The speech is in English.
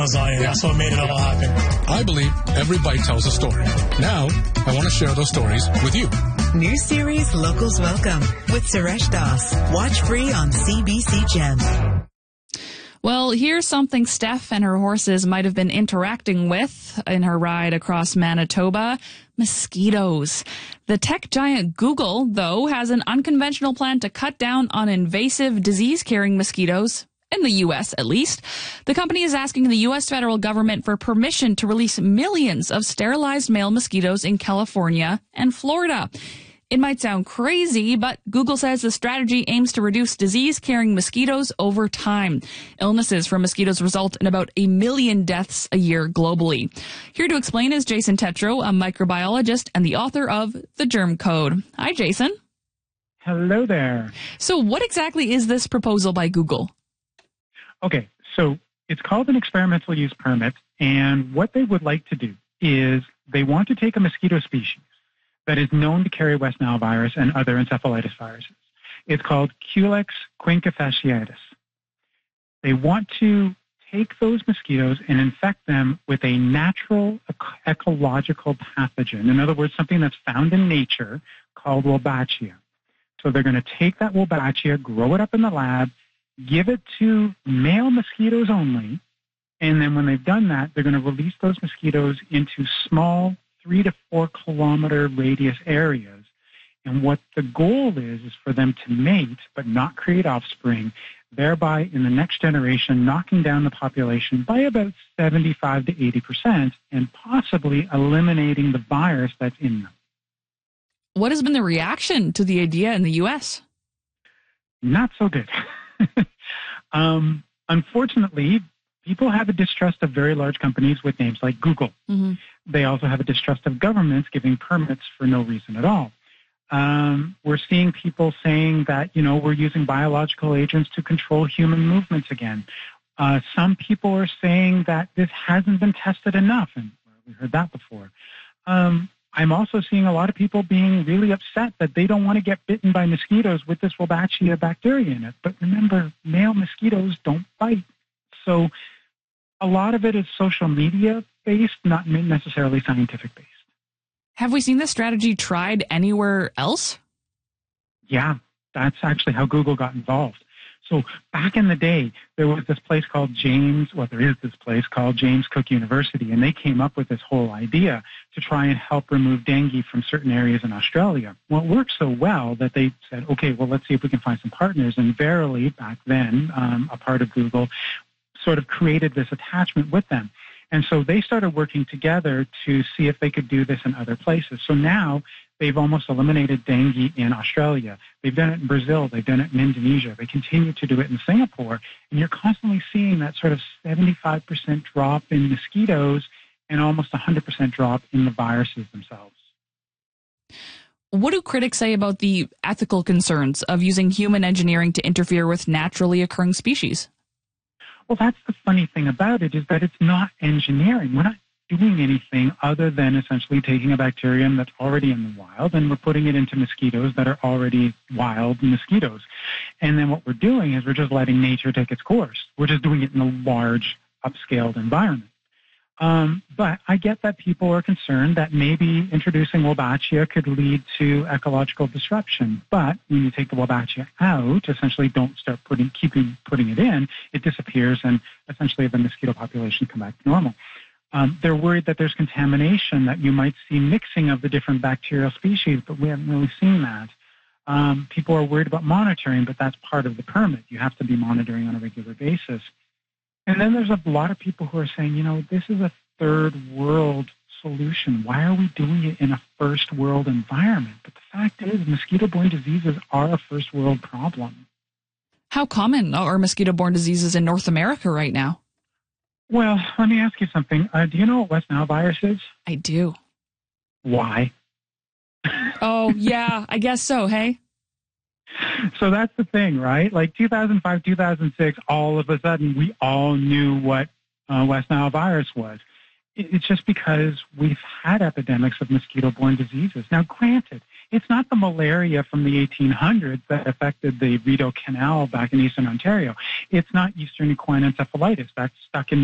That's what made it all happen. I believe every bite tells a story. Now, I want to share those stories with you. New series Locals Welcome with Suresh Das. Watch free on CBC Gem. Well, here's something Steph and her horses might have been interacting with in her ride across Manitoba. Mosquitoes. The tech giant Google, though, has an unconventional plan to cut down on invasive disease-carrying mosquitoes. In the U.S., at least. The company is asking the U.S. federal government for permission to release millions of sterilized male mosquitoes in California and Florida. It might sound crazy, but Google says the strategy aims to reduce disease-carrying mosquitoes over time. Illnesses from mosquitoes result in about 1 million deaths a year globally. Here to explain is Jason Tetreault, a microbiologist and the author of The Germ Code. Hi, Jason. Hello there. So what exactly is this proposal by Google? Okay, so it's called an experimental use permit, and what they would like to do is they want to take a mosquito species that is known to carry West Nile virus and other encephalitis viruses. It's called Culex quincunfasciatus. They want to take those mosquitoes and infect them with a natural ecological pathogen. In other words, something that's found in nature called Wolbachia. So they're going to take that Wolbachia, grow it up in the lab, give it to male mosquitoes only, and then when they've done that, they're going to release those mosquitoes into small 3 to 4 kilometer radius areas. And what the goal is for them to mate but not create offspring, thereby in the next generation knocking down the population by about 75 to 80% and possibly eliminating the virus that's in them. What has been the reaction to the idea in the U.S.? Not so good. Unfortunately, people have a distrust of very large companies with names like Google. Mm-hmm. They also have a distrust of governments giving permits for no reason at all. We're seeing people saying that, we're using biological agents to control human movements again. Some people are saying that this hasn't been tested enough, and we heard that before. I'm also seeing a lot of people being really upset that they don't want to get bitten by mosquitoes with this Wolbachia bacteria in it. But remember, male mosquitoes don't bite. So a lot of it is social media based, not necessarily scientific based. Have we seen this strategy tried anywhere else? Yeah, that's actually how Google got involved. So back in the day, there is this place called James Cook University, and they came up with this whole idea to try and help remove dengue from certain areas in Australia. Well, it worked so well that they said, okay, well, let's see if we can find some partners. And Verily, back then, a part of Google, sort of created this attachment with them. And so they started working together to see if they could do this in other places. So now they've almost eliminated dengue in Australia. They've done it in Brazil. They've done it in Indonesia. They continue to do it in Singapore. And you're constantly seeing that sort of 75% drop in mosquitoes and almost 100% drop in the viruses themselves. What do critics say about the ethical concerns of using human engineering to interfere with naturally occurring species? Well, that's the funny thing about it, is that it's not engineering. We're not doing anything other than essentially taking a bacterium that's already in the wild and we're putting it into mosquitoes that are already wild mosquitoes. And then what we're doing is we're just letting nature take its course. We're just doing it in a large, upscaled environment. But I get that people are concerned that maybe introducing Wolbachia could lead to ecological disruption. But when you take the Wolbachia out, essentially don't start putting it in, it disappears and essentially the mosquito population come back to normal. They're worried that there's contamination, that you might see mixing of the different bacterial species, but we haven't really seen that. People are worried about monitoring, but that's part of the permit. You have to be monitoring on a regular basis. And then there's a lot of people who are saying, this is a third world solution. Why are we doing it in a first world environment? But the fact is, mosquito-borne diseases are a first world problem. How common are mosquito-borne diseases in North America right now? Well, let me ask you something. Do you know what West Nile virus is? I do. Why? Oh, yeah, I guess so, hey? So that's the thing, right? Like 2005, 2006, all of a sudden we all knew what West Nile virus was. It's just because we've had epidemics of mosquito-borne diseases. Now, granted, it's not the malaria from the 1800s that affected the Rideau Canal back in eastern Ontario. It's not eastern equine encephalitis. That's stuck in